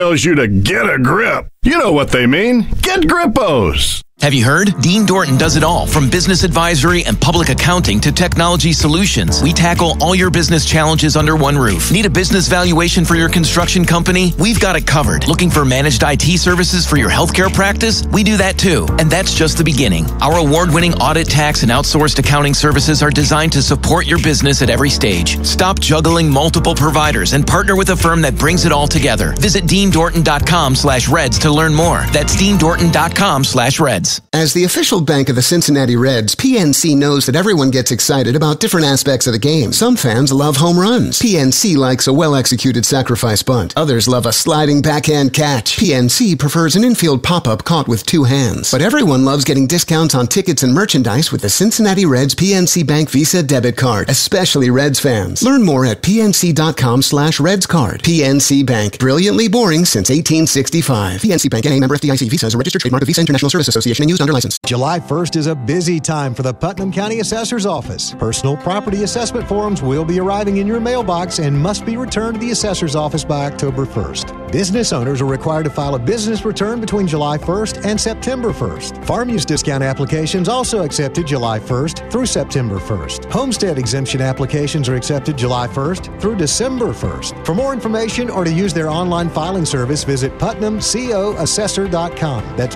tells you to get a grip. You know what they mean. Get Grippos. Have you heard? Dean Dorton does it all, from business advisory and public accounting to technology solutions. We tackle all your business challenges under one roof. Need a business valuation for your construction company? We've got it covered. Looking for managed IT services for your healthcare practice? We do that too. And that's just the beginning. Our award-winning audit, tax, and outsourced accounting services are designed to support your business at every stage. Stop juggling multiple providers and partner with a firm that brings it all together. Visit DeanDorton.com/Reds to learn more. That's DeanDorton.com/Reds. As the official bank of the Cincinnati Reds, PNC knows that everyone gets excited about different aspects of the game. Some fans love home runs. PNC likes a well-executed sacrifice bunt. Others love a sliding backhand catch. PNC prefers an infield pop-up caught with two hands. But everyone loves getting discounts on tickets and merchandise with the Cincinnati Reds PNC Bank Visa debit card, especially Reds fans. Learn more at pnc.com/Reds card. PNC Bank, brilliantly boring since 1865. PNC Bank, N.A. member FDIC. Visa is a registered trademark of Visa International Service Association and used under license. July 1st is a busy time for the Putnam County Assessor's Office. Personal property assessment forms will be arriving in your mailbox and must be returned to the Assessor's Office by October 1st. Business owners are required to file a business return between July 1st and September 1st. Farm use discount applications also accepted July 1st through September 1st. Homestead exemption applications are accepted July 1st through December 1st. For more information or to use their online filing service, visit PutnamCOAssessor.com. That's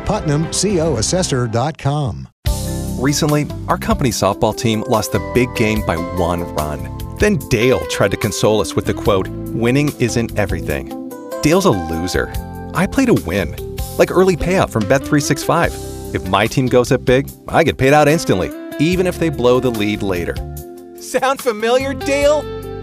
PutnamCOAssessor.com. Recently, our company softball team lost the big game by 1 run. Then Dale tried to console us with the quote, "Winning isn't everything." Dale's a loser. I play to win, like early payout from Bet365. If my team goes up big, I get paid out instantly, even if they blow the lead later. Sound familiar, Dale?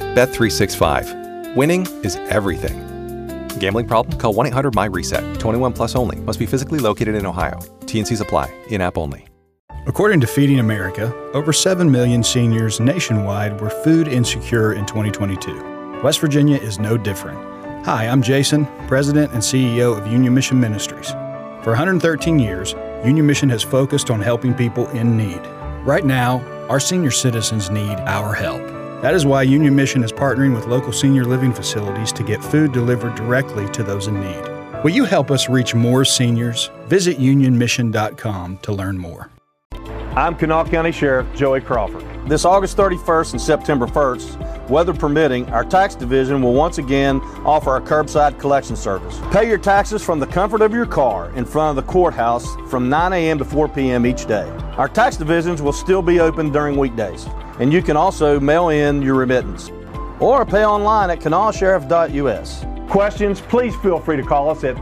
Bet365. Winning is everything. Gambling problem? Call 1-800-MY-RESET. 21 plus only. Must be physically located in Ohio. T&Cs apply. In-app only. According to Feeding America, over 7 million seniors nationwide were food insecure in 2022. West Virginia is no different. Hi, I'm Jason, President and CEO of Union Mission Ministries. For 113 years, Union Mission has focused on helping people in need. Right now, our senior citizens need our help. That is why Union Mission is partnering with local senior living facilities to get food delivered directly to those in need. Will you help us reach more seniors? Visit unionmission.com to learn more. I'm Kanawha County Sheriff Joey Crawford. This August 31st and September 1st, weather permitting, our tax division will once again offer our curbside collection service. Pay your taxes from the comfort of your car in front of the courthouse from 9 a.m. to 4 p.m. each day. Our tax divisions will still be open during weekdays, and you can also mail in your remittance or pay online at kanawhasheriff.us. Questions, please feel free to call us at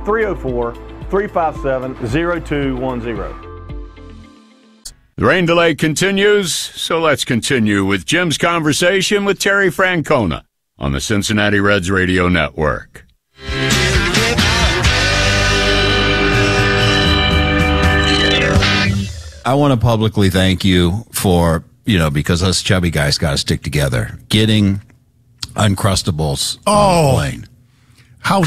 304-357-0210. The rain delay continues, so let's continue with Jim's conversation with Terry Francona on the Cincinnati Reds Radio Network. I want to publicly thank you for, because us chubby guys got to stick together, getting Uncrustables on the plane. How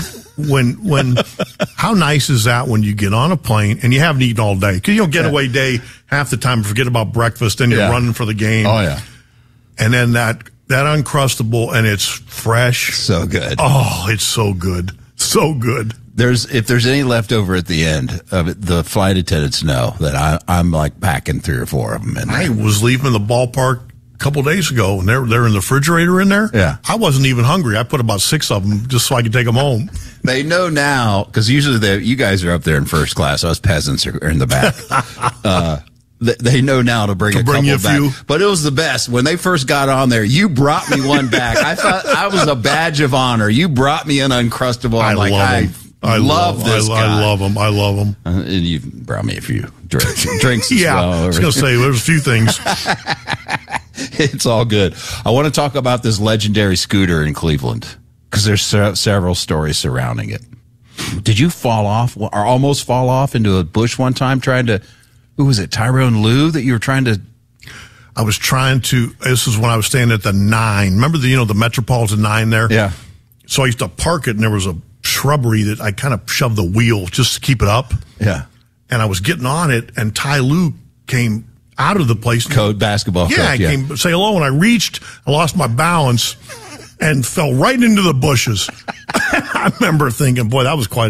nice is that when you get on a plane and you haven't eaten all day? Because getaway day, half the time forget about breakfast and you're running for the game. Oh, yeah. And then that Uncrustable and it's fresh. So good. Oh, it's so good. So good. If there's any leftover at the end of it, the flight attendants know that I'm like packing 3 or 4 of them in there. I was leaving the ballpark a couple of days ago, and they're in the refrigerator in there. Yeah. I wasn't even hungry. I put about 6 of them just so I could take them home. They know now, because usually you guys are up there in first class. Us peasants are in the back. They know now to bring a couple back. Few. But it was the best. When they first got on there, you brought me one back. I thought I was a badge of honor. You brought me an Uncrustable. I love this guy. I love them. I love them. And you brought me a few drinks as yeah, well. I was going to say, there's a few things. It's all good. I want to talk about this legendary scooter in Cleveland because there's several stories surrounding it. Did you fall off or almost fall off into a bush one time trying to, who was it, Tyrone Lue that you were trying to? I was trying to, this is when I was staying at the 9. Remember the Metropolitan 9 there? Yeah. So I used to park it and there was a shrubbery that I kind of shoved the wheel just to keep it up. Yeah. And I was getting on it and Ty Lue came out of the place. Basketball coach. Yeah, came to say hello, and I lost my balance and fell right into the bushes. I remember thinking, boy, that was quite